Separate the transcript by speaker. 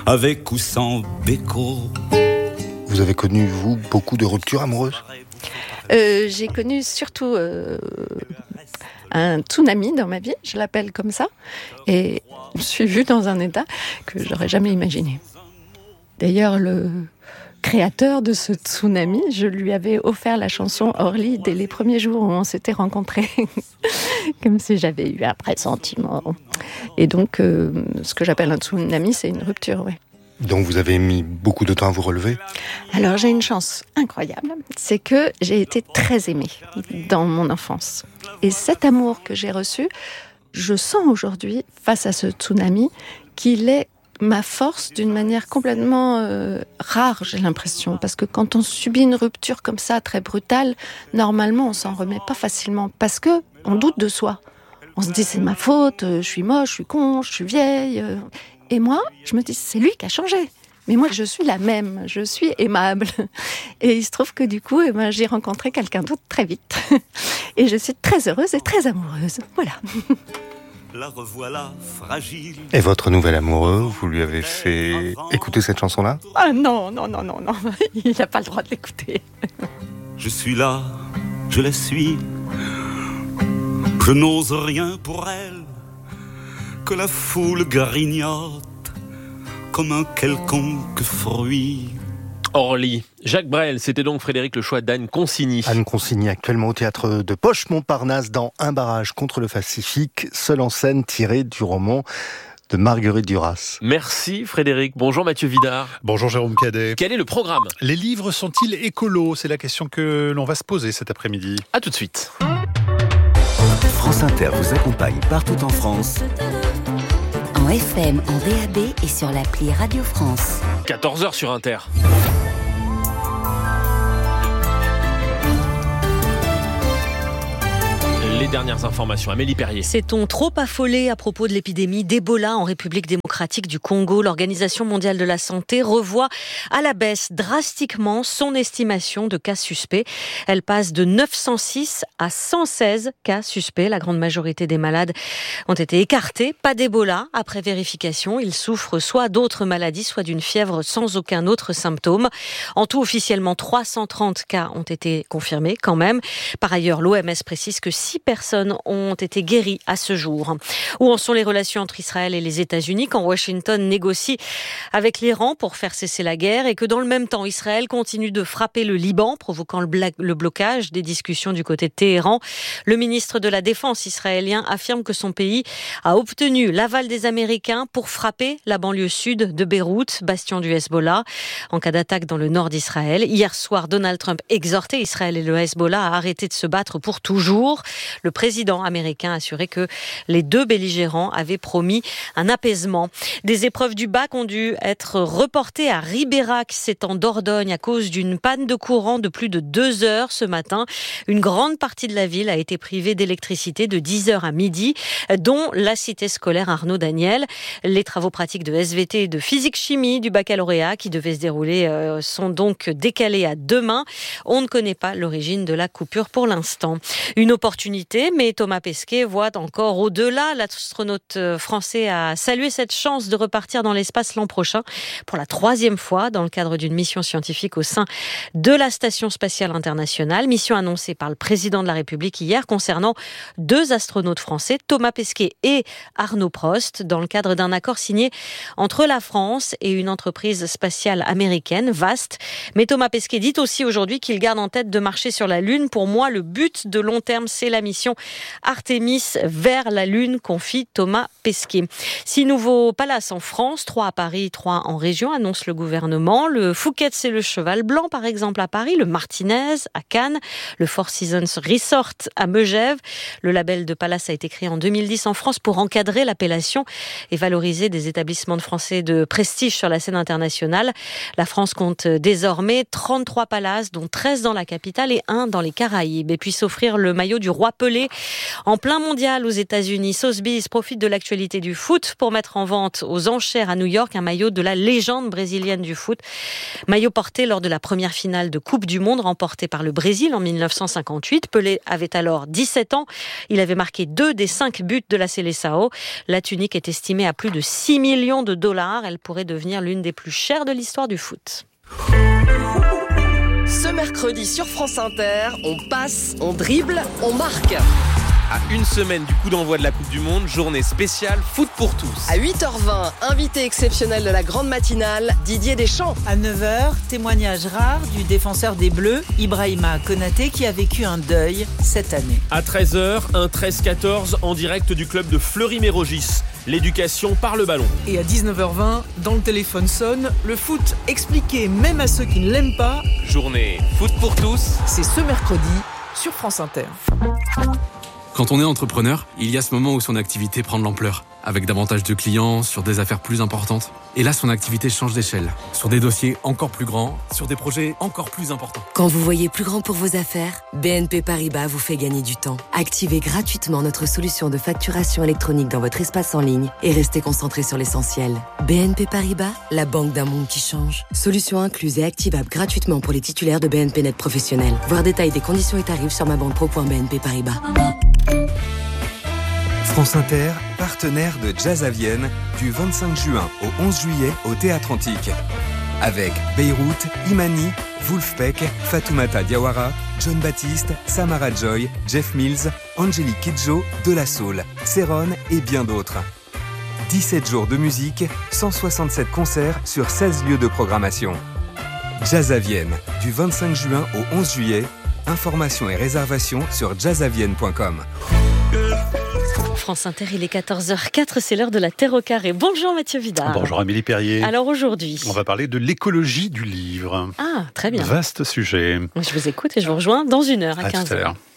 Speaker 1: avec ou sans béco.
Speaker 2: Vous avez connu, vous, beaucoup de ruptures amoureuses ?
Speaker 3: J'ai connu surtout un tsunami dans ma vie, je l'appelle comme ça, et je me suis vue dans un état que j'aurais jamais imaginé. D'ailleurs, le créateur de ce tsunami, je lui avais offert la chanson Orly dès les premiers jours où on s'était rencontrés, comme si j'avais eu un pressentiment. Et donc, ce que j'appelle un tsunami, c'est une rupture, oui.
Speaker 2: Donc vous avez mis beaucoup de temps à vous relever ?
Speaker 3: Alors j'ai une chance incroyable, c'est que j'ai été très aimée dans mon enfance. Et cet amour que j'ai reçu, je sens aujourd'hui, face à ce tsunami, qu'il est ma force d'une manière complètement rare, j'ai l'impression. Parce que quand on subit une rupture comme ça, très brutale, normalement on s'en remet pas facilement, parce que on doute de soi. On se dit c'est ma faute, je suis moche, je suis con, je suis vieille... Et moi, je me dis, c'est lui qui a changé. Mais moi, je suis la même, je suis aimable. Et il se trouve que du coup, j'ai rencontré quelqu'un d'autre très vite. Et je suis très heureuse et très amoureuse. Voilà.
Speaker 1: La revoilà fragile.
Speaker 2: Et votre nouvel amoureux, vous lui avez fait écouter cette chanson-là ?
Speaker 3: Ah non. Il n'a pas le droit de l'écouter.
Speaker 1: Je suis là, je la suis. Je n'ose rien pour elle. Que la foule grignote comme un quelconque fruit.
Speaker 4: Orly. Jacques Brel, c'était donc Frédéric le choix d'Anne Consigny.
Speaker 2: Anne Consigny, actuellement au théâtre de Poche-Montparnasse dans Un barrage contre le Pacifique, seule en scène tirée du roman de Marguerite Duras.
Speaker 4: Merci Frédéric. Bonjour Mathieu Vidard.
Speaker 5: Bonjour Jérôme Cadet.
Speaker 4: Quel est le programme ?
Speaker 5: Les livres sont-ils écolos ? C'est la question que l'on va se poser cet après-midi.
Speaker 4: À tout de suite.
Speaker 6: France Inter vous accompagne partout en France.
Speaker 7: En FM, en DAB et sur l'appli Radio France.
Speaker 4: 14h sur Inter. Les dernières informations, Amélie Perrier.
Speaker 8: S'est-on trop affolé à propos de l'épidémie d'Ebola en République démocratique du Congo ? L'Organisation mondiale de la santé revoit à la baisse drastiquement son estimation de cas suspects. Elle passe de 906 à 116 cas suspects. La grande majorité des malades ont été écartés. Pas d'Ebola après vérification. Ils souffrent soit d'autres maladies, soit d'une fièvre sans aucun autre symptôme. En tout, officiellement, 330 cas ont été confirmés quand même. Par ailleurs, l'OMS précise que 6 personnes ont été guéries à ce jour. Où en sont les relations entre Israël et les États-Unis quand Washington négocie avec l'Iran pour faire cesser la guerre et que dans le même temps, Israël continue de frapper le Liban, provoquant le blocage des discussions du côté de Téhéran. Le ministre de la Défense israélien affirme que son pays a obtenu l'aval des Américains pour frapper la banlieue sud de Beyrouth, bastion du Hezbollah, en cas d'attaque dans le nord d'Israël. Hier soir, Donald Trump exhortait Israël et le Hezbollah à arrêter de se battre pour toujours. Le président américain a assuré que les deux belligérants avaient promis un apaisement. Des épreuves du bac ont dû être reportées à Ribérac, c'est en Dordogne, à cause d'une panne de courant de plus de 2 heures ce matin. Une grande partie de la ville a été privée d'électricité de 10h à midi, dont la cité scolaire Arnaud Daniel. Les travaux pratiques de SVT et de physique-chimie du baccalauréat qui devaient se dérouler sont donc décalés à demain. On ne connaît pas l'origine de la coupure pour l'instant. Une opportunité, mais Thomas Pesquet voit encore au-delà. L'astronaute français a salué cette chance de repartir dans l'espace l'an prochain pour la 3e fois dans le cadre d'une mission scientifique au sein de la Station spatiale internationale. Mission annoncée par le président de la République hier concernant 2 astronautes français, Thomas Pesquet et Arnaud Prost, dans le cadre d'un accord signé entre la France et une entreprise spatiale américaine, VAST. Mais Thomas Pesquet dit aussi aujourd'hui qu'il garde en tête de marcher sur la Lune. Pour moi, le but de long terme, c'est la mission Artemis vers la Lune, confie Thomas Pesquet. 6 nouveaux palaces en France, 3 à Paris, 3 en région, annonce le gouvernement. Le Fouquet's et le Cheval Blanc, par exemple, à Paris, le Martinez à Cannes, le Four Seasons Resort à Megève. Le label de palace a été créé en 2010 en France pour encadrer l'appellation et valoriser des établissements de français de prestige sur la scène internationale. La France compte désormais 33 palaces, dont 13 dans la capitale et 1 dans les Caraïbes. Et puis s'offrir le maillot du roi Pelé Pelé. En plein mondial aux États-Unis, Sotheby's profite de l'actualité du foot pour mettre en vente aux enchères à New York un maillot de la légende brésilienne du foot. Maillot porté lors de la première finale de Coupe du Monde remportée par le Brésil en 1958. Pelé avait alors 17 ans. Il avait marqué 2 des 5 buts de la Seleção. La tunique est estimée à plus de 6 millions de dollars. Elle pourrait devenir l'une des plus chères de l'histoire du foot.
Speaker 9: Ce mercredi sur France Inter, on passe, on dribble, on marque.
Speaker 4: À une semaine du coup d'envoi de la Coupe du Monde, journée spéciale foot pour tous.
Speaker 9: À 8h20, invité exceptionnel de la grande matinale, Didier Deschamps.
Speaker 10: À 9h, témoignage rare du défenseur des Bleus, Ibrahima Konaté, qui a vécu un deuil cette année.
Speaker 4: À 13h, un 13-14 en direct du club de Fleury-Mérogis. L'éducation par le ballon.
Speaker 11: Et à 19h20, dans le téléphone sonne, le foot expliqué même à ceux qui ne l'aiment pas.
Speaker 4: Journée foot pour tous.
Speaker 11: C'est ce mercredi sur France Inter.
Speaker 12: Quand on est entrepreneur, il y a ce moment où son activité prend de l'ampleur, avec davantage de clients, sur des affaires plus importantes. Et là, son activité change d'échelle, sur des dossiers encore plus grands, sur des projets encore plus importants.
Speaker 13: Quand vous voyez plus grand pour vos affaires, BNP Paribas vous fait gagner du temps. Activez gratuitement notre solution de facturation électronique dans votre espace en ligne et restez concentré sur l'essentiel. BNP Paribas, la banque d'un monde qui change. Solution incluse et activable gratuitement pour les titulaires de BNP Net professionnels. Voir détail des conditions et tarifs sur mabanquepro.bnp Paribas.
Speaker 14: France Inter, partenaire de Jazz à Vienne, du 25 juin au 11 juillet au Théâtre Antique. Avec Beyrouth, Imani, Wolfpack, Fatoumata Diawara, John Baptiste, Samara Joy, Jeff Mills, Angélique Kidjo, De La Soul, Céron et bien d'autres. 17 jours de musique, 167 concerts sur 16 lieux de programmation. Jazz à Vienne, du 25 juin au 11 juillet. Informations et réservations sur jazzavienne.com.
Speaker 8: France Inter, il est 14h04, c'est l'heure de la Terre au carré. Bonjour Mathieu Vidard.
Speaker 5: Bonjour Amélie Perrier.
Speaker 8: Alors aujourd'hui,
Speaker 5: on va parler de l'écologie du livre.
Speaker 8: Ah, très bien.
Speaker 5: Vaste sujet.
Speaker 8: Je vous écoute et je vous rejoins dans 1 heure à 15h.
Speaker 5: Tout à l'heure.